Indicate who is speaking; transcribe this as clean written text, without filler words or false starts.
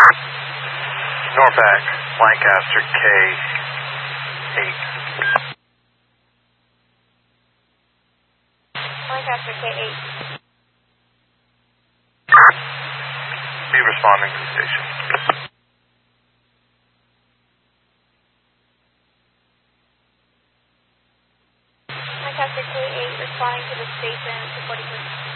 Speaker 1: Norfolk, Lancaster K8.
Speaker 2: Lancaster K8.
Speaker 1: Be responding to the station.
Speaker 2: Lancaster K8 responding to the station, supporting